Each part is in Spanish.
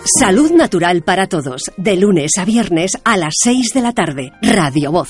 Salud natural para todos, de lunes a viernes a las 6 de la tarde. Radio Voz.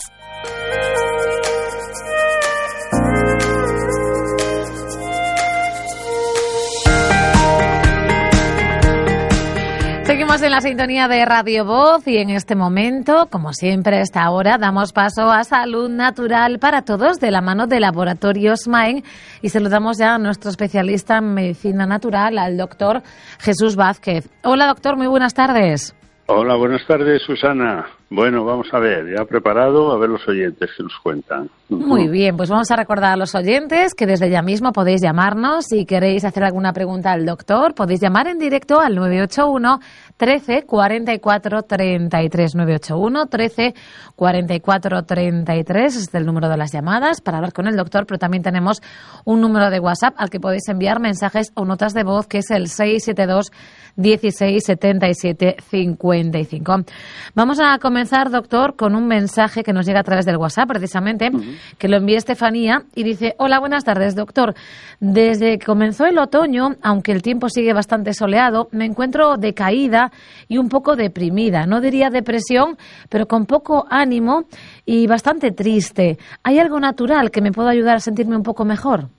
Seguimos en la sintonía de Radio Voz y en este momento, como siempre a esta hora, damos paso a Salud Natural para Todos de la mano de Laboratorios Maen y saludamos ya a nuestro especialista en medicina natural, al doctor Jesús Vázquez. Hola doctor, muy buenas tardes. Hola, buenas tardes Susana. Bueno, vamos a ver, ya preparado, a ver los oyentes que nos cuentan. Muy bien, pues vamos a recordar a los oyentes que desde ya mismo podéis llamarnos. Si queréis hacer alguna pregunta al doctor, podéis llamar en directo al 981 13 44 33, 981 13 44 33, es el número de las llamadas para hablar con el doctor, pero también tenemos un número de WhatsApp al que podéis enviar mensajes o notas de voz, que es el 672 16 77 55. Vamos a comenzar, doctor, con un mensaje que nos llega a través del WhatsApp, precisamente, que lo envía Estefanía y dice: hola, buenas tardes, doctor. Desde que comenzó el otoño, aunque el tiempo sigue bastante soleado, me encuentro decaída y un poco deprimida. No diría depresión, pero con poco ánimo y bastante triste. ¿Hay algo natural que me pueda ayudar a sentirme un poco mejor?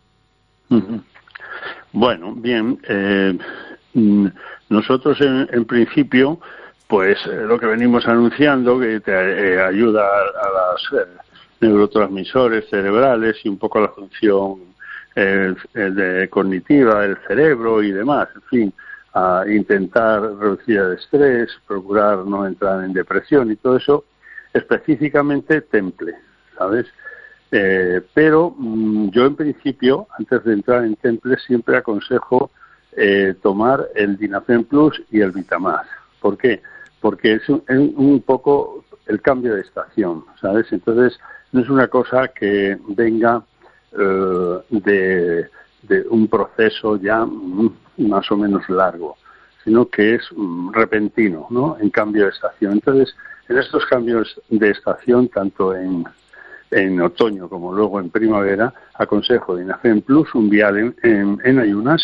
Bueno, bien. Nosotros, en principio, pues lo que venimos anunciando, que te ayuda a los neurotransmisores cerebrales y un poco a la función cognitiva del cerebro y demás, en fin, a intentar reducir el estrés, procurar no entrar en depresión y todo eso, específicamente Temple, ¿sabes? Pero yo en principio, antes de entrar en Temple, siempre aconsejo tomar el Dinafen Plus y el Vitamás. ¿Por qué? Porque es un poco el cambio de estación, ¿sabes? Entonces, no es una cosa que venga de un proceso ya más o menos largo, sino que es repentino, ¿no? En cambio de estación. Entonces, en estos cambios de estación, tanto en otoño como luego en primavera, aconsejo Dinafen Plus, un vial en ayunas,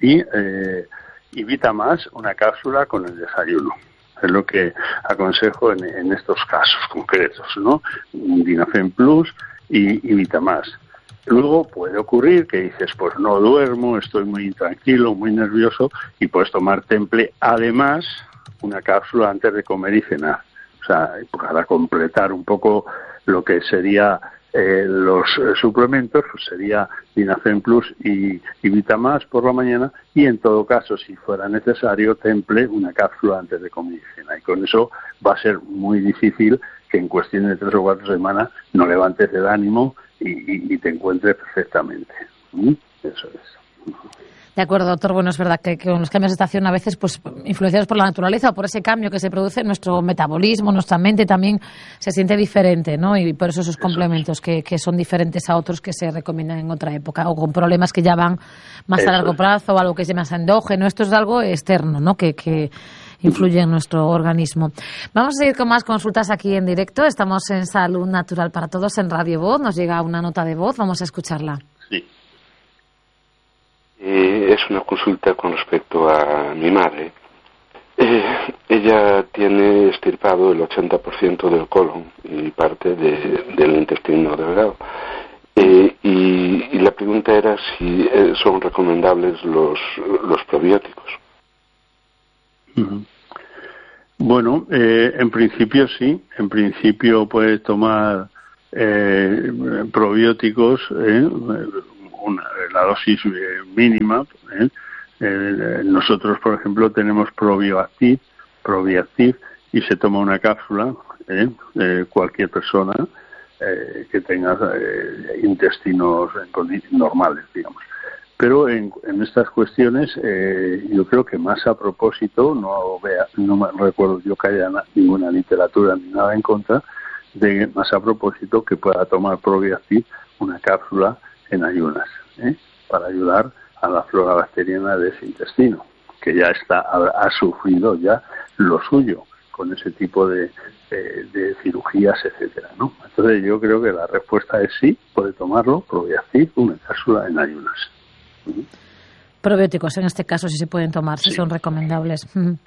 y Vitamás, una cápsula con el desayuno. Es lo que aconsejo en estos casos concretos, ¿no? Dinafen Plus y Vitamás. Luego puede ocurrir que dices, pues no duermo, estoy muy intranquilo, muy nervioso, y puedes tomar Temple, además, una cápsula antes de comer y cenar. O sea, para completar un poco lo que sería los suplementos, pues sería Dinafen Plus y Vitamás por la mañana, y en todo caso, si fuera necesario, Temple, una cápsula antes de comer y cena. Y con eso va a ser muy difícil que en cuestión de 3 o 4 semanas no levantes el ánimo y te encuentres perfectamente. Eso es. De acuerdo, doctor. Bueno, es verdad que con los cambios de estación a veces, pues, influenciados por la naturaleza o por ese cambio que se produce en nuestro metabolismo, nuestra mente también se siente diferente, ¿no? Y por eso esos complementos que son diferentes a otros que se recomiendan en otra época, o con problemas que ya van más a largo plazo, o algo que es más endógeno. Esto es algo externo, ¿no? Que influye en nuestro organismo. Vamos a seguir con más consultas aquí en directo. Estamos en Salud Natural para Todos en Radio Voz. Nos llega una nota de voz. Vamos a escucharla. Sí. Es una consulta con respecto a mi madre. Ella tiene extirpado el 80% del colon y parte del intestino delgado. Y la pregunta era si son recomendables los probióticos. Bueno, en principio sí. En principio puede tomar probióticos, la dosis mínima. Nosotros, por ejemplo, tenemos Probiactiv, y se toma una cápsula, cualquier persona que tenga intestinos normales, digamos. Pero en estas cuestiones, yo creo que más a propósito, no me recuerdo yo que haya ninguna literatura ni nada en contra, de más a propósito que pueda tomar Probiactiv, una cápsula en ayunas, para ayudar a la flora bacteriana de ese intestino, que ya ha sufrido ya lo suyo con ese tipo de cirugías, etcétera, ¿no? Entonces yo creo que la respuesta es sí, puede tomarlo, Probiactiv, una cápsula en ayunas. Probióticos, en este caso, sí se pueden tomar, si son recomendables.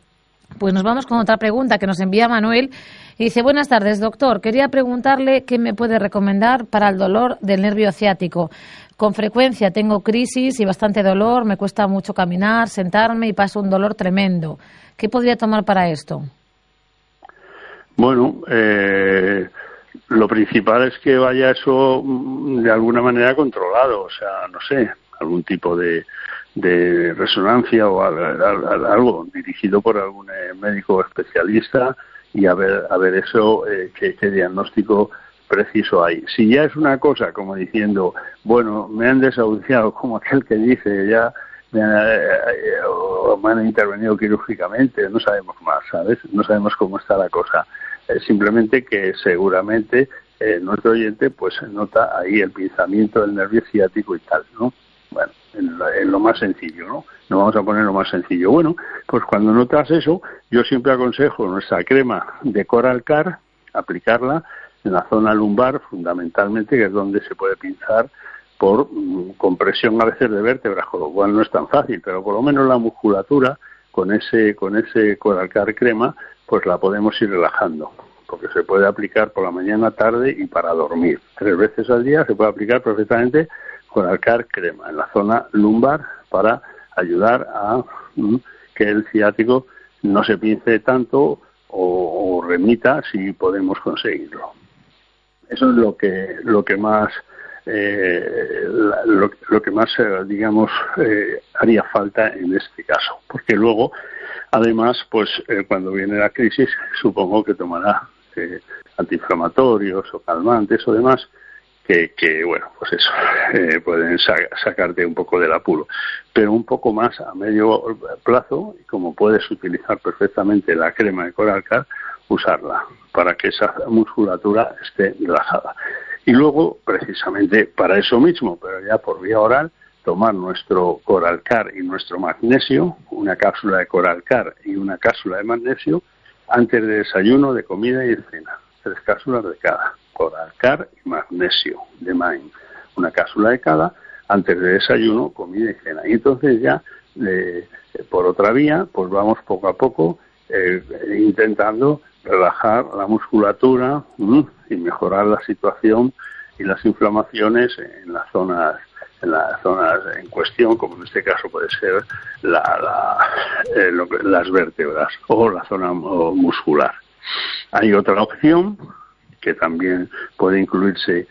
Pues nos vamos con otra pregunta que nos envía Manuel. Y dice, buenas tardes, doctor. Quería preguntarle qué me puede recomendar para el dolor del nervio ciático. Con frecuencia tengo crisis y bastante dolor, me cuesta mucho caminar, sentarme y paso un dolor tremendo. ¿Qué podría tomar para esto? Bueno, lo principal es que vaya eso de alguna manera controlado, o sea, no sé, algún tipo de resonancia o algo dirigido por algún médico especialista y a ver eso, qué diagnóstico preciso hay. Si ya es una cosa como diciendo, bueno, me han desahuciado, como aquel que dice, ya me han intervenido quirúrgicamente, no sabemos más, ¿sabes? No sabemos cómo está la cosa. Simplemente que seguramente nuestro oyente pues nota ahí el pinzamiento del nervio ciático y tal, ¿no? Bueno, en lo más sencillo, ¿no? Nos vamos a poner lo más sencillo. Bueno, pues cuando notas eso, yo siempre aconsejo nuestra crema de Coralcar, aplicarla en la zona lumbar, fundamentalmente, que es donde se puede pinzar por compresión a veces de vértebras, con lo cual no es tan fácil, pero por lo menos la musculatura, con ese Coralcar crema, pues la podemos ir relajando, porque se puede aplicar por la mañana, tarde y para dormir. 3 veces al día se puede aplicar perfectamente Coralcar crema en la zona lumbar para ayudar a que el ciático no se pince tanto o remita si podemos conseguirlo. Eso es lo que más digamos haría falta en este caso, porque luego además pues cuando viene la crisis supongo que tomará antiinflamatorios o calmantes o demás que bueno, pues eso, pueden sacarte un poco del apuro. Pero un poco más a medio plazo, como puedes utilizar perfectamente la crema de Coralcar, usarla para que esa musculatura esté relajada. Y luego, precisamente para eso mismo, pero ya por vía oral, tomar nuestro Coralcar y nuestro magnesio, una cápsula de Coralcar y una cápsula de magnesio, antes de desayuno, de comida y de cena. 3 cápsulas de cada. Coralcar y magnesio de Main, una cápsula de cada antes de desayuno, comida y cena. Y entonces ya, por otra vía, pues vamos poco a poco intentando relajar la musculatura y mejorar la situación y las inflamaciones en las zonas en cuestión, como en este caso puede ser las vértebras o la zona muscular. Hay otra opción que también puede incluirse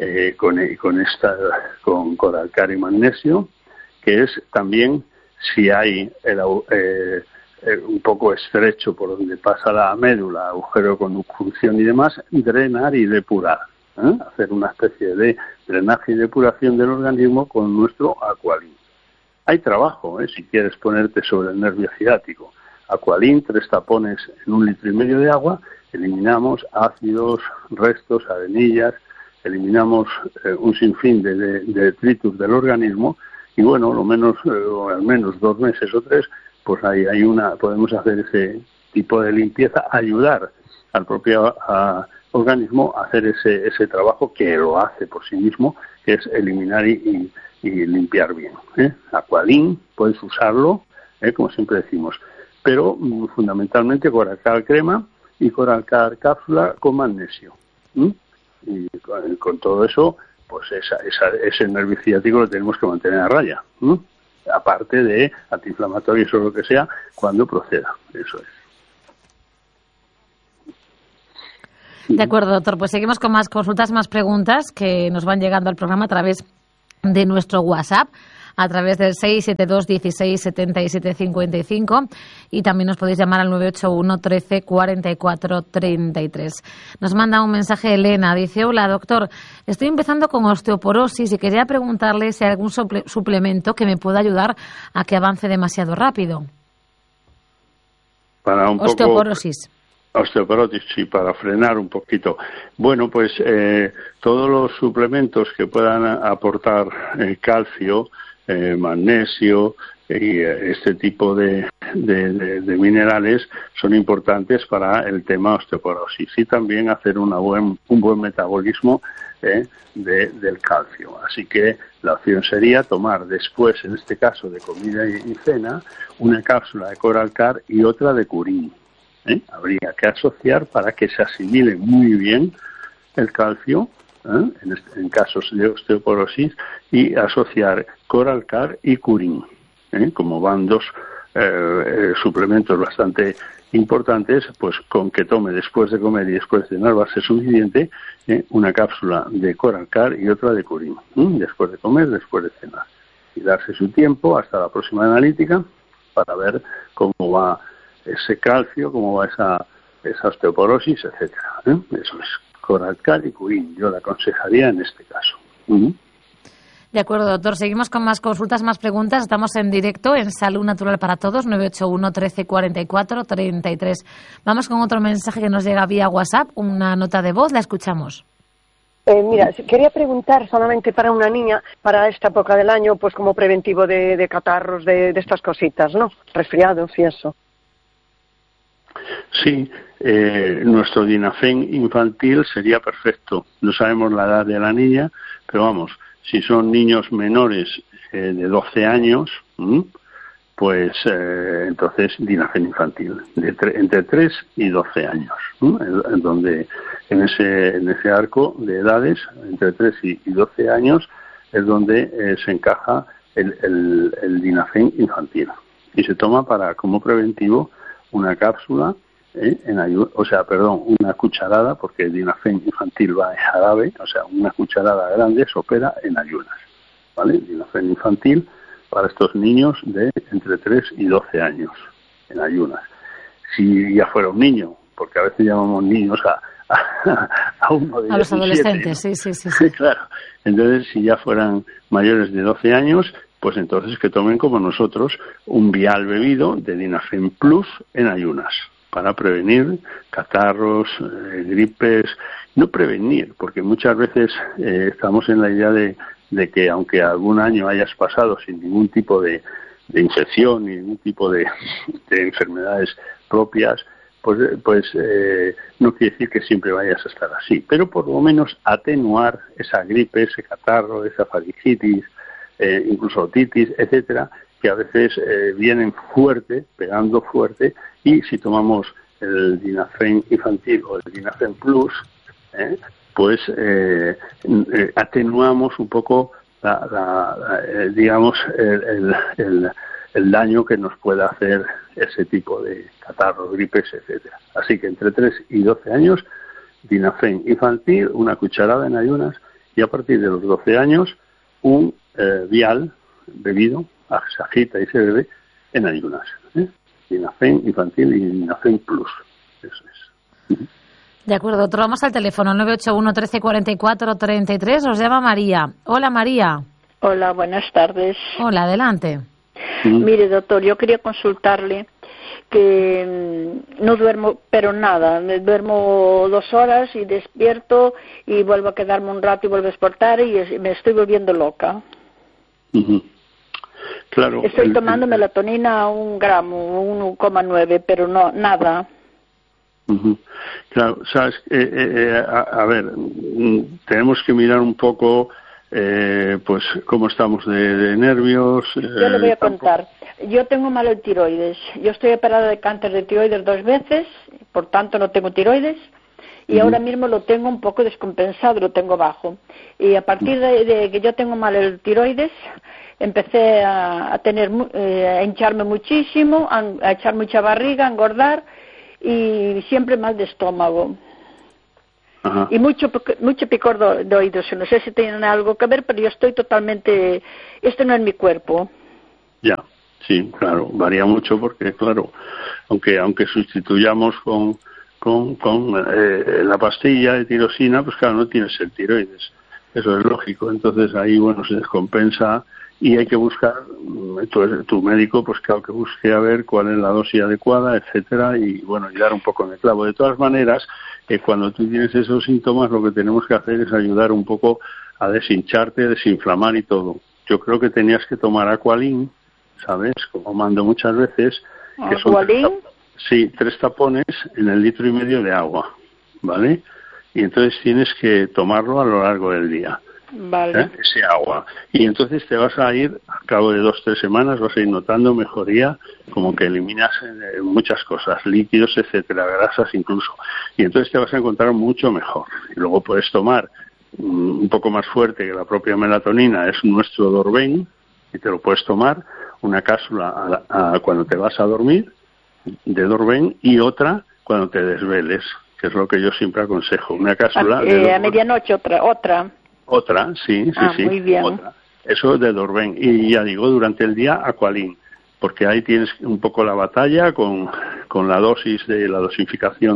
con Coralcar y magnesio, que es también si hay un poco estrecho por donde pasa la médula, agujero con obstrucción y demás, drenar y depurar, hacer una especie de drenaje y depuración del organismo con nuestro Aqualin. Hay trabajo, si quieres ponerte sobre el nervio ciático. Aqualin, 3 tapones en 1,5 litros de agua, eliminamos ácidos, restos, arenillas, eliminamos un sinfín de detritus del organismo y bueno, al menos 2 meses o 3, pues ahí podemos hacer ese tipo de limpieza, ayudar al propio organismo a hacer ese trabajo que lo hace por sí mismo, que es eliminar y limpiar bien. Aqualin, puedes usarlo, como siempre decimos, pero fundamentalmente Coralcar crema y Coralcar cápsula con magnesio. Y con todo eso, pues ese nervio ciático lo tenemos que mantener a raya. Aparte de antiinflamatorios o lo que sea, cuando proceda. Eso es. De acuerdo, doctor. Pues seguimos con más consultas, más preguntas que nos van llegando al programa a través de nuestro WhatsApp, a través del 672 16 77 55 y también nos podéis llamar al 981 13 44 33. Nos manda un mensaje Elena, dice: hola doctor, estoy empezando con osteoporosis y quería preguntarle si hay algún suplemento que me pueda ayudar a que avance demasiado rápido. Para un osteoporosis. Osteoporosis, sí, para frenar un poquito. Bueno, pues todos los suplementos que puedan aportar calcio, magnesio, y este tipo de minerales son importantes para el tema osteoporosis y también hacer un buen metabolismo del calcio. Así que la opción sería tomar después, en este caso de comida y cena, una cápsula de Coralcar y otra de Curín. Habría que asociar para que se asimile muy bien el calcio en casos de osteoporosis y asociar Coralcar y Curín. Como van dos suplementos bastante importantes, pues con que tome después de comer y después de cenar va a ser suficiente, una cápsula de Coralcar y otra de Curín, después de comer, después de cenar. Y darse su tiempo hasta la próxima analítica para ver cómo va ese calcio, cómo va esa osteoporosis, etcétera. Eso es Coralcar y Curín. Yo le aconsejaría en este caso. De acuerdo, doctor. Seguimos con más consultas, más preguntas. Estamos en directo en Salud Natural para Todos, 981 13 44 33. Vamos con otro mensaje que nos llega vía WhatsApp, una nota de voz. La escuchamos. Mira, quería preguntar solamente para una niña, para esta época del año, pues como preventivo de catarros, de estas cositas, ¿no? Resfriados y eso. Sí, nuestro Dinafen infantil sería perfecto. No sabemos la edad de la niña, pero vamos, si son niños menores de 12 años, pues entonces Dinafen infantil, entre 3 y 12 años, en donde en ese arco de edades, entre 3 y 12 años, es donde se encaja el Dinafen infantil. Y se toma como preventivo una cápsula, una cucharada, porque el Dinafen infantil va en jarabe, o sea, una cucharada grande se opera en ayunas, ¿vale? El Dinafen infantil para estos niños de entre 3 y 12 años, en ayunas. Si ya fuera un niño, porque a veces llamamos niños a uno de 17, a los adolescentes, ¿no? Sí. Claro. Entonces, si ya fueran mayores de 12 años, pues entonces que tomen como nosotros un vial bebido de Dinafen Plus en ayunas para prevenir catarros, gripes. No prevenir, porque muchas veces estamos en la idea de que aunque algún año hayas pasado sin ningún tipo de infección ni ningún tipo de enfermedades propias, pues no quiere decir que siempre vayas a estar así, pero por lo menos atenuar esa gripe, ese catarro, esa faringitis, incluso otitis, etcétera, que a veces vienen fuerte, pegando fuerte, y si tomamos el Dinafen infantil o el Dinafen Plus, pues atenuamos un poco el daño que nos pueda hacer ese tipo de catarros, gripes, etcétera. Así que entre 3 y 12 años, Dinafen infantil, una cucharada en ayunas, y a partir de los 12 años, un vial bebido, se agita y se bebe en ayunas. Dinafen infantil y Dinafen Plus. Eso es. De acuerdo, doctor. Vamos al teléfono 981 13 44 33. Nos llama María. Hola, María. Hola, buenas tardes. Hola, adelante. Mire, doctor, yo quería consultarle que no duermo, pero nada. Duermo 2 horas y despierto y vuelvo a quedarme un rato y vuelvo a despertar y me estoy volviendo loca. Claro. Estoy tomando melatonina 1 gramo, 1,9, pero no, nada. Claro, sabes, a ver, tenemos que mirar un poco, pues, cómo estamos de nervios. Yo le voy a contar. Yo tengo mal el tiroides. Yo estoy operada de cáncer de tiroides 2 veces, por tanto no tengo tiroides. Y ahora mismo lo tengo un poco descompensado, lo tengo bajo. Y a partir de que yo tengo mal el tiroides, empecé a hincharme muchísimo, a echar mucha barriga, a engordar y siempre mal de estómago. Ajá. Y mucho picor de oídos. No sé si tienen algo que ver, pero yo estoy totalmente... Esto no es mi cuerpo. Ya, sí, claro, varía mucho porque, claro, aunque sustituyamos con la pastilla de tirosina, pues claro, no tienes el tiroides. Eso es lógico. Entonces ahí, bueno, se descompensa y hay que buscar, tu médico, pues claro, que busque a ver cuál es la dosis adecuada, etcétera, y bueno, y dar un poco en el clavo. De todas maneras, cuando tú tienes esos síntomas, lo que tenemos que hacer es ayudar un poco a deshincharte, desinflamar y todo. Yo creo que tenías que tomar Aqualin, ¿sabes? Como mando muchas veces, que son ¿Aqualin? 3 tapones en el 1,5 litros de agua, ¿vale? Y entonces tienes que tomarlo a lo largo del día. Vale. Ese agua. Y entonces te vas a ir, al cabo de 2-3 semanas, vas a ir notando mejoría, como que eliminas muchas cosas, líquidos, etcétera, grasas incluso. Y entonces te vas a encontrar mucho mejor. Y luego puedes tomar un poco más fuerte que la propia melatonina, es nuestro Dorben, y te lo puedes tomar, una cápsula cuando te vas a dormir, de Dorben, y otra cuando te desveles, que es lo que yo siempre aconsejo. Una cápsula A medianoche otra. Otra, sí. Muy bien. Otra. Eso de Dorben. Y ya digo, durante el día, Aqualin, porque ahí tienes un poco la batalla con la dosis de la dosificación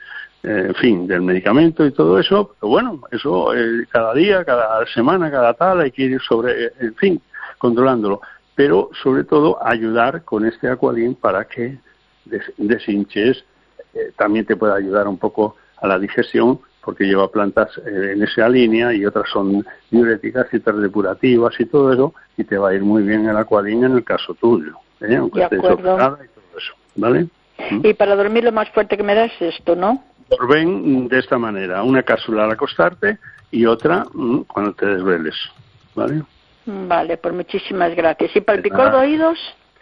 del medicamento y todo eso. Pero bueno, eso cada día, cada semana, cada tal, hay que ir controlándolo. Pero sobre todo ayudar con este Aqualin para que deshinches. También te puede ayudar un poco a la digestión, porque lleva plantas en esa línea y otras son diuréticas y otras depurativas y todo eso, y te va a ir muy bien el Aqualin en el caso tuyo, aunque estés operada y todo eso, ¿vale? Y para dormir lo más fuerte que me das es esto, ¿no? Dorben de esta manera, una cápsula al acostarte y otra cuando te desveles, ¿vale? Vale, pues muchísimas gracias. ¿Y para el picor de oídos?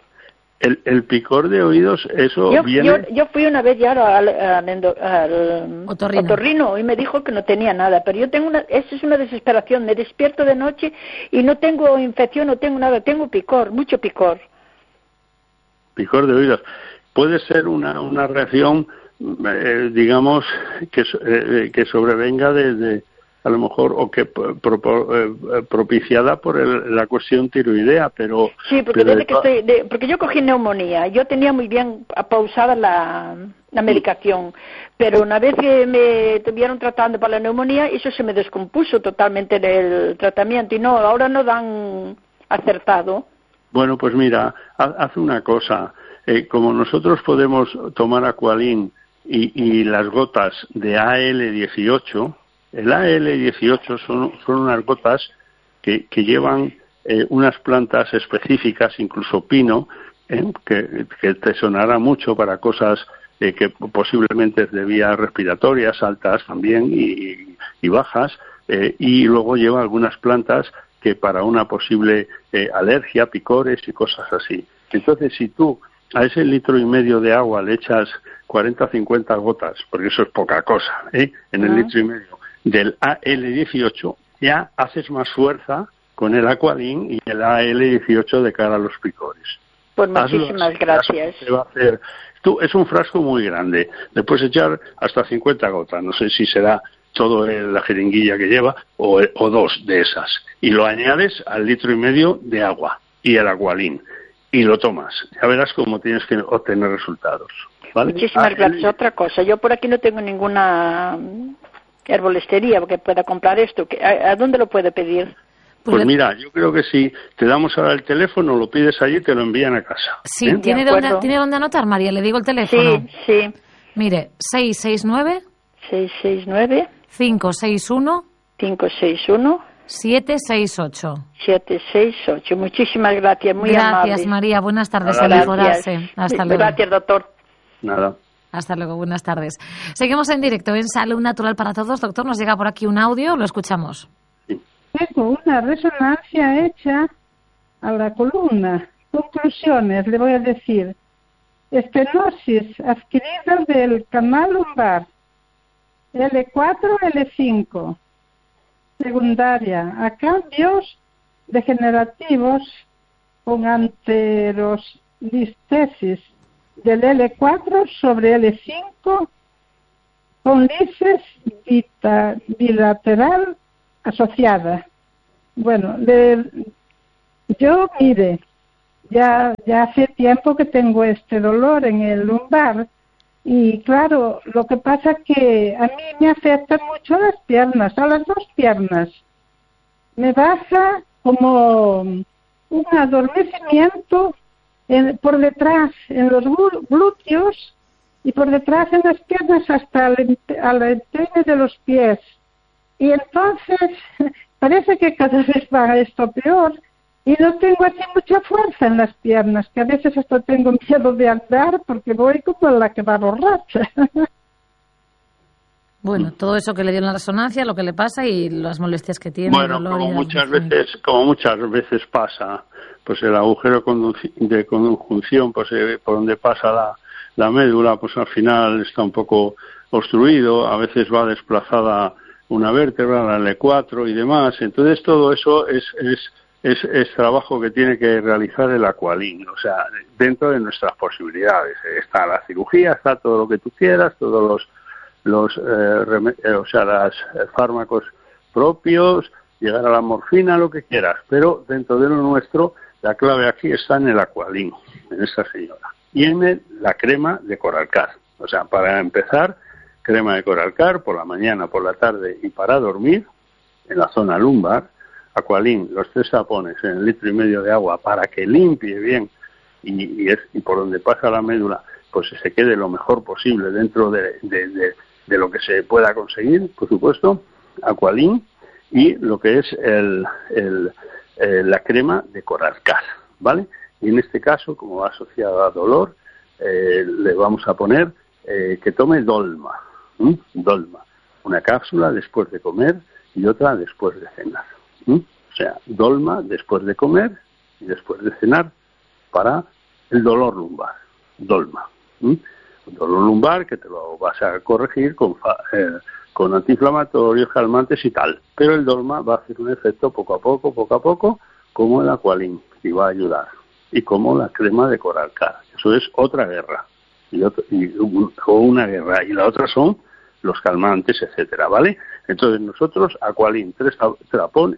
El picor de oídos, eso viene... Yo fui una vez ya al otorrino y me dijo que no tenía nada, pero yo tengo eso es una desesperación, me despierto de noche y no tengo infección, no tengo nada, tengo picor, mucho picor. Picor de oídos. Puede ser una reacción, digamos, que sobrevenga desde... a lo mejor, o que propiciada por la cuestión tiroidea, pero... Sí, porque porque yo cogí neumonía, yo tenía muy bien pausada la medicación, pero una vez que me estuvieron tratando para la neumonía, eso se me descompuso totalmente el tratamiento, y ahora no dan acertado. Bueno, pues mira, haz una cosa, como nosotros podemos tomar Aqualin y las gotas de AL18, el AL18 son unas gotas que llevan unas plantas específicas, incluso pino, que te sonará mucho para cosas que posiblemente es de vías respiratorias altas también y bajas, y luego lleva algunas plantas que para una posible alergia, picores y cosas así. Entonces, si tú a ese 1,5 litros de agua le echas 40 o 50 gotas, porque eso es poca cosa, en el 1,5 litros del AL18, ya haces más fuerza con el Aqualin y el AL18 de cara a los picores. Pues muchísimas gracias. Te va a hacer, es un frasco muy grande, le puedes echar hasta 50 gotas, no sé si será todo la jeringuilla que lleva o 2 de esas, y lo añades al 1,5 litros de agua y el Aqualin y lo tomas, ya verás cómo tienes que obtener resultados, ¿vale? Muchísimas gracias. Otra cosa, yo por aquí no tengo ninguna herbolistería que pueda comprar esto. ¿A dónde lo puede pedir? Pues mira, yo creo que si te damos ahora el teléfono, lo pides allí y te lo envían a casa. Sí, ¿tiene dónde anotar, María? Le digo el teléfono. Sí. Mire, 669 561 768. Muchísimas gracias, muy amable. Gracias, María. Buenas tardes. Nada, a mejorarse. Hasta luego. Gracias, doctor. Nada. Hasta luego, buenas tardes. Seguimos en directo en Salud Natural para Todos. Doctor, nos llega por aquí un audio, lo escuchamos. Tengo una resonancia hecha a la columna. Conclusiones, le voy a decir. Estenosis adquirida del canal lumbar. L4, L5. Secundaria a cambios degenerativos con anterolistesis del L4 sobre L5 con lisis bilateral asociada. Bueno, yo, mire, ya hace tiempo que tengo este dolor en el lumbar y claro, lo que pasa que a mí me afectan mucho las piernas, a las 2 piernas. Me baja como un adormecimiento por detrás, en los glúteos y por detrás en las piernas hasta al empeine de los pies. Y entonces parece que cada vez va esto peor y no tengo así mucha fuerza en las piernas, que a veces hasta tengo miedo de andar porque voy como la que va borracha. Bueno, todo eso que le dio en la resonancia, lo que le pasa y las molestias que tiene. Bueno, como muchas veces pasa, pues el agujero de conjunción, pues por donde pasa la médula, pues al final está un poco obstruido, a veces va desplazada una vértebra, la L4 y demás. Entonces todo eso es trabajo que tiene que realizar el Aqualin, o sea, dentro de nuestras posibilidades. Está la cirugía, está todo lo que tú quieras, todos los fármacos propios, llegar a la morfina, lo que quieras, pero dentro de lo nuestro, la clave aquí está en el Aqualin, en esta señora, y en la crema de Coralcar. O sea, para empezar, crema de Coralcar por la mañana, por la tarde y para dormir, en la zona lumbar, Aqualin, los 3 tapones en 1,5 litros de agua para que limpie bien y por donde pasa la médula, pues se quede lo mejor posible dentro de lo que se pueda conseguir, por supuesto, Aqualin, y lo que es la crema de Coralcar, ¿vale? Y en este caso, como va asociada a dolor, le vamos a poner que tome Dolma, Dolma, una cápsula después de comer y otra después de cenar. O sea, Dolma después de comer y después de cenar para el dolor lumbar, Dolma. Un dolor lumbar que te lo vas a corregir con antiinflamatorios, calmantes y tal. Pero el Dolma va a hacer un efecto poco a poco, como el Aqualin, y va a ayudar. Y como la crema de Coralcar. Eso es otra guerra. O una guerra. Y la otra son los calmantes, etcétera, ¿vale? Entonces nosotros, Aqualin, 3 tapones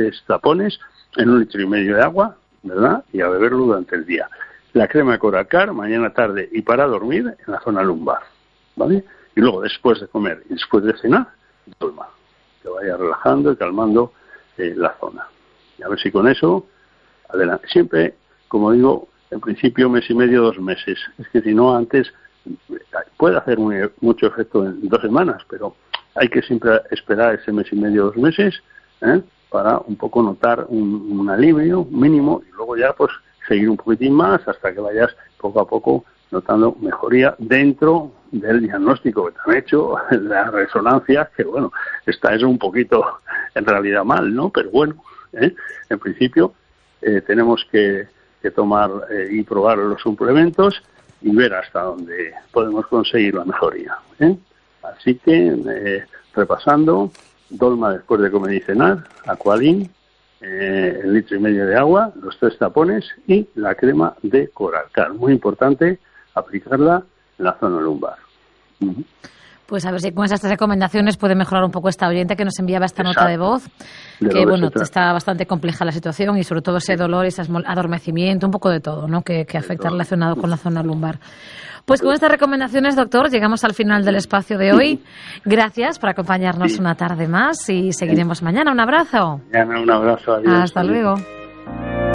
en 1,5 litros de agua, ¿verdad? Y a beberlo durante el día. La crema de Coralcar, mañana, tarde y para dormir en la zona lumbar, ¿vale? Y luego, después de comer y después de cenar, Dolma, que vaya relajando y calmando la zona. Y a ver si con eso, adelante. Siempre, como digo, en principio 1 mes y medio, 2 meses. Es que si no, antes puede hacer mucho efecto en 2 semanas, pero hay que siempre esperar ese 1 mes y medio, 2 meses, para un poco notar un alivio mínimo y luego ya pues seguir un poquitín más hasta que vayas poco a poco notando mejoría dentro del diagnóstico que te han hecho, la resonancia, que bueno, está eso un poquito en realidad mal, ¿no? Pero bueno, en principio tenemos que tomar y probar los suplementos y ver hasta dónde podemos conseguir la mejoría. Así que, repasando, Dolma después de comer y cenar, Aqualin, 1,5 litros de agua, los 3 tapones y la crema de Coralcar. Muy importante aplicarla en la zona lumbar. Pues a ver si con esas 3 recomendaciones puede mejorar un poco esta oyente que nos enviaba esta nota de voz, que bueno, está bastante compleja la situación y sobre todo ese dolor, ese adormecimiento, un poco de todo, ¿no? Que afecta relacionado con la zona lumbar. Pues con estas recomendaciones, doctor, llegamos al final del espacio de hoy. Gracias por acompañarnos una tarde más y seguiremos mañana. Un abrazo. Mañana un abrazo. Adiós. Hasta luego.